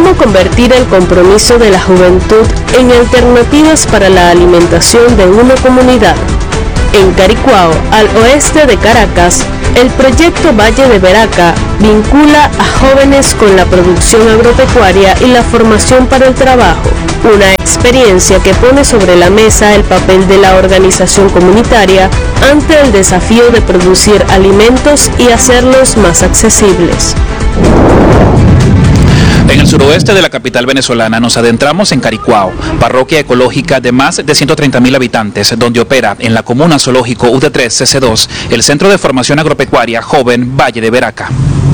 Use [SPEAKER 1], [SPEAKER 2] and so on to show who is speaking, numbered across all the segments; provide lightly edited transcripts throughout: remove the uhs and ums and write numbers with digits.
[SPEAKER 1] cómo convertir el compromiso de la juventud en alternativas para la alimentación de una comunidad. En Caricuao, al oeste de Caracas, el proyecto Valle de Veraca vincula a jóvenes con la producción agropecuaria y la formación para el trabajo, una experiencia que pone sobre la mesa el papel de la organización comunitaria ante el desafío de producir alimentos y hacerlos más accesibles.
[SPEAKER 2] En el suroeste de la capital venezolana nos adentramos en Caricuao, parroquia ecológica de más de 130.000 habitantes, donde opera en la comuna zoológico UD3-CC2 el Centro de Formación Agropecuaria Joven Valle de Veraca.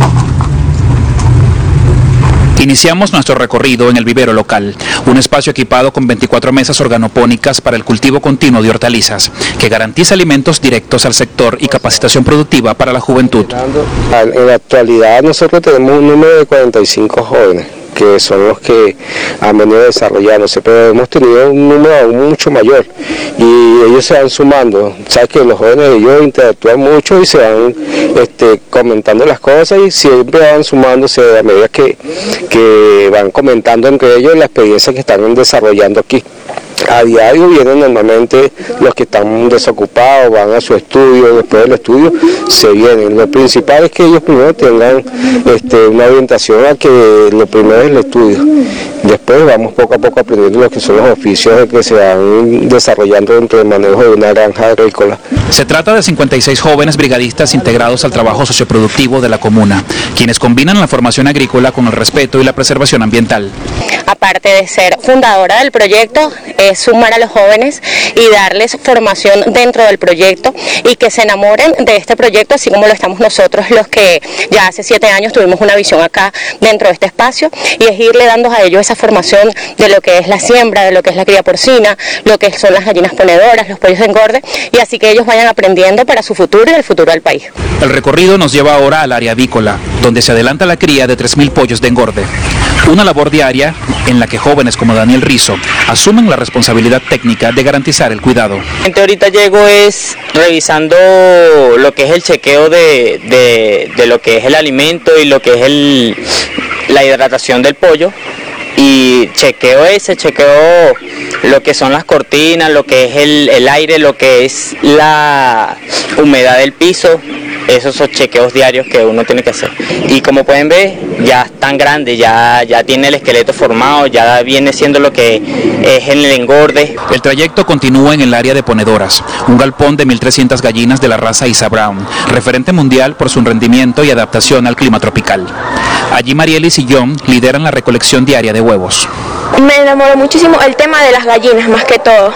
[SPEAKER 2] Iniciamos nuestro recorrido en el vivero local, un espacio equipado con 24 mesas organopónicas para el cultivo continuo de hortalizas, que garantiza alimentos directos al sector y capacitación productiva para la juventud.
[SPEAKER 3] En la actualidad nosotros tenemos un número de 45 jóvenes, que son los que han venido desarrollándose, pero hemos tenido un número aún mucho mayor y ellos se van sumando. Sabes que los jóvenes ellos interactúan mucho y se van comentando las cosas y siempre van sumándose a medida que van comentando entre ellos la experiencia que están desarrollando aquí. A diario vienen normalmente los que están desocupados, van a su estudio, después del estudio se vienen. Lo principal es que ellos primero tengan una orientación a que lo primero es el estudio. Después vamos poco a poco aprendiendo lo que son los oficios que se van desarrollando dentro del manejo de una granja agrícola.
[SPEAKER 2] Se trata de 56 jóvenes brigadistas integrados al trabajo socioproductivo de la comuna, quienes combinan la formación agrícola con el respeto y la preservación ambiental.
[SPEAKER 4] Aparte de ser fundadora del proyecto, es sumar a los jóvenes y darles formación dentro del proyecto y que se enamoren de este proyecto, así como lo estamos nosotros, los que ya hace 7 años tuvimos una visión acá dentro de este espacio, y es irle dando a ellos esa formación de lo que es la siembra, de lo que es la cría porcina, lo que son las gallinas ponedoras, los pollos de engorde, y así que ellos vayan aprendiendo para su futuro y el futuro del país.
[SPEAKER 2] El recorrido nos lleva ahora al área avícola, donde se adelanta la cría de 3.000 pollos de engorde. Una labor diaria en la que jóvenes como Daniel Rizo asumen la responsabilidad técnica de garantizar el cuidado.
[SPEAKER 5] Ahorita llego es revisando lo que es el chequeo de lo que es el alimento y lo que es la hidratación del pollo. Y chequeo lo que son las cortinas, lo que es el aire, lo que es la humedad del piso. Esos son chequeos diarios que uno tiene que hacer. Y como pueden ver, ya están grandes, ya tiene el esqueleto formado, ya viene siendo lo que es el engorde.
[SPEAKER 2] El trayecto continúa en el área de ponedoras, un galpón de 1.300 gallinas de la raza Isa Brown, referente mundial por su rendimiento y adaptación al clima tropical. Allí Marielis y John lideran la recolección diaria de huevos.
[SPEAKER 6] Me enamoró muchísimo el tema de las gallinas, más que todo,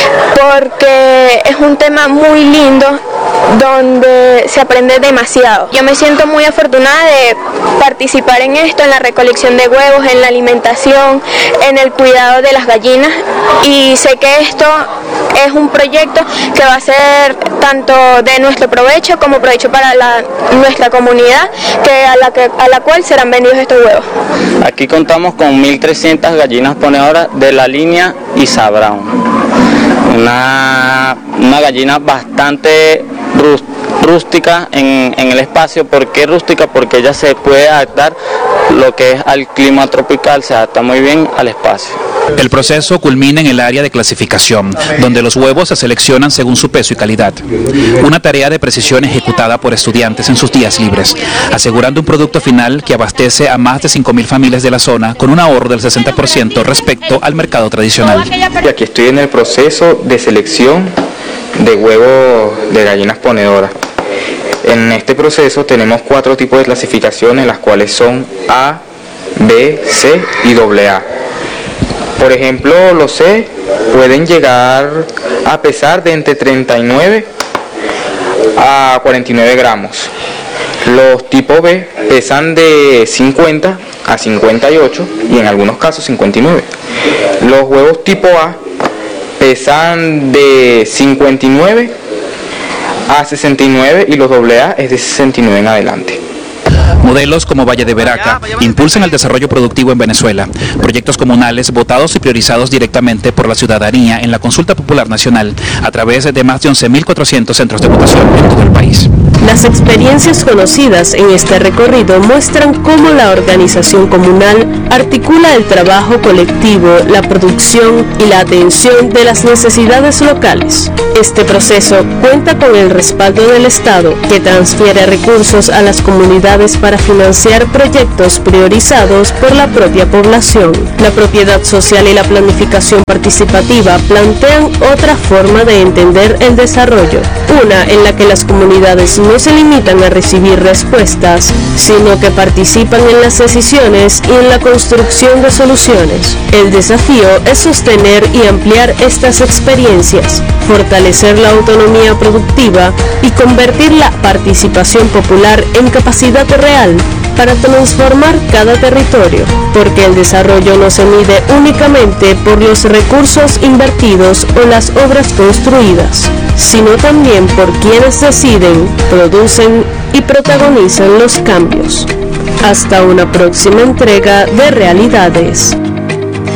[SPEAKER 6] porque es un tema muy lindo donde se aprende demasiado. Yo me siento muy afortunada de participar en esto, en la recolección de huevos, en la alimentación, en el cuidado de las gallinas, y sé que esto es un proyecto que va a ser tanto de nuestro provecho como provecho para nuestra comunidad, a la cual serán vendidos estos huevos.
[SPEAKER 5] Aquí contamos con 1.300 gallinas ponedoras de la línea Isa Brown. Una gallina bastante rústica en el espacio. ¿Por qué rústica? Porque ella se puede adaptar lo que es al clima tropical, se adapta muy bien al espacio.
[SPEAKER 2] El proceso culmina en el área de clasificación, donde los huevos se seleccionan según su peso y calidad. Una tarea de precisión ejecutada por estudiantes en sus días libres, asegurando un producto final que abastece a más de 5.000 familias de la zona con un ahorro del 60% respecto al mercado tradicional.
[SPEAKER 7] Y aquí estoy en el proceso de selección de huevos de gallinas ponedoras. En este proceso tenemos 4 tipos de clasificaciones, las cuales son A, B, C y AA. Por ejemplo, los C pueden llegar a pesar de entre 39 a 49 gramos. Los tipo B pesan de 50 a 58 y en algunos casos 59. Los huevos tipo A pesan de 59 a 69 y los AA es de 69 en adelante.
[SPEAKER 2] Modelos como Valle de Veraca impulsan el desarrollo productivo en Venezuela. Proyectos comunales votados y priorizados directamente por la ciudadanía en la Consulta Popular Nacional a través de más de 11.400 centros de votación en todo el país.
[SPEAKER 1] Las experiencias conocidas en este recorrido muestran cómo la organización comunal articula el trabajo colectivo, la producción y la atención de las necesidades locales. Este proceso cuenta con el respaldo del Estado, que transfiere recursos a las comunidades para financiar proyectos priorizados por la propia población. La propiedad social y la planificación participativa plantean otra forma de entender el desarrollo, una en la que las comunidades no se limitan a recibir respuestas, sino que participan en las decisiones y en la construcción de soluciones. El desafío es sostener y ampliar estas experiencias, fortalecer la autonomía productiva y convertir la participación popular en capacidad real para transformar cada territorio, porque el desarrollo no se mide únicamente por los recursos invertidos o las obras construidas, sino también por quienes deciden, producen y protagonizan los cambios. Hasta una próxima entrega de Realidades.